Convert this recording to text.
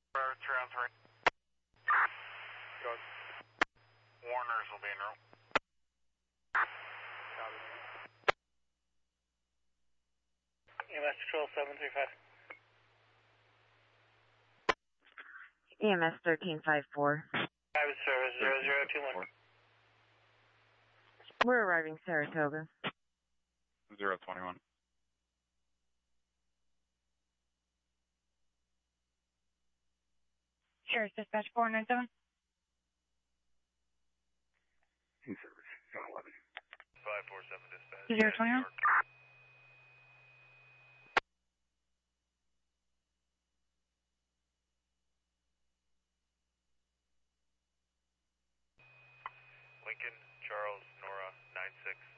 Transfer. Good. Warners will be en route. EMS Patrol 735. EMS 1354. Private service 0021. We're arriving Saratoga. 021. Sheriff's Dispatch 497. In service, 11. 547 dispatch. 021. Lincoln, Charles, Nora, 96.